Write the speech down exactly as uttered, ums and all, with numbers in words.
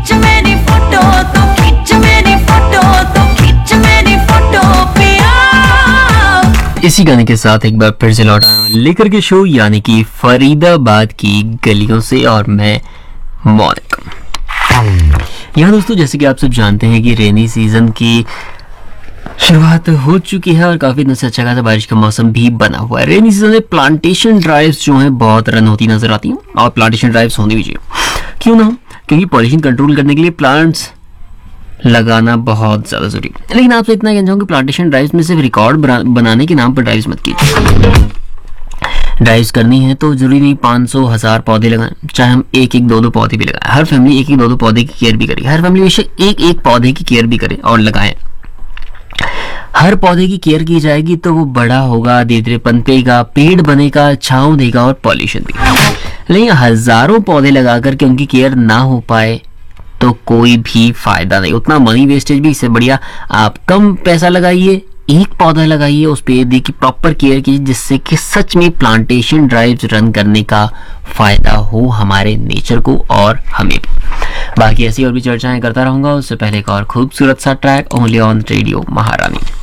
खींच मेरी फोटो, तो खींच मेरी फोटो, तो खींच मेरी फोटो पिया। इसी गाने के साथ एक बार फिर से लौट आया हूं लेकर के शो, यानी कि फरीदाबाद की गलियों से, और मैं मौलिक। यहाँ दोस्तों जैसे कि आप सब जानते हैं कि रेनी सीजन की शुरुआत हो चुकी है और काफी दिन से अच्छा खासा बारिश का मौसम भी बना हुआ है। रेनी सीजन में प्लांटेशन ड्राइव्स जो हैं बहुत रन होती नजर आती हैं, और प्लांटेशन ड्राइव्स होनी भी चाहिए, क्यों ना हो, क्योंकि पॉल्यूशन कंट्रोल करने के लिए प्लांट्स लगाना बहुत ज्यादा जरूरी है। लेकिन आपसे इतना कहना चाहूँगा, प्लांटेशन ड्राइव्स में सिर्फ रिकॉर्ड बनाने के नाम पर ड्राइव्स मत कीजिए। ड्राइव्स करनी है तो जरूरी नहीं पाँच सौ हजार पौधे लगाएं, चाहे हम एक एक दो दो पौधे भी लगाएं। हर फैमिली एक एक दो दो पौधे की केयर भी करे, हर फैमिली बेशक एक एक पौधे की केयर भी करे और लगाएं। हर पौधे की केयर की जाएगी तो वो बड़ा होगा, धीरे धीरे पनपेगा, पेड़ बनेगा, छांव देगा और पॉल्यूशन भी। लेकिन हजारों पौधे लगा करके उनकी केयर ना हो पाए तो कोई भी फायदा नहीं, उतना मनी वेस्टेज भी। इससे बढ़िया आप कम पैसा लगाइए, एक पौधा लगाइए, उस पेड़ की प्रॉपर केयर कीजिए, जिससे कि सच में प्लांटेशन ड्राइव्स रन करने का फायदा हो हमारे नेचर को और हमें। बाकी ऐसी और भी चर्चाएं करता रहूंगा, उससे पहले एक और खूबसूरत सा ट्रैक ओनली ऑन रेडियो महारानी।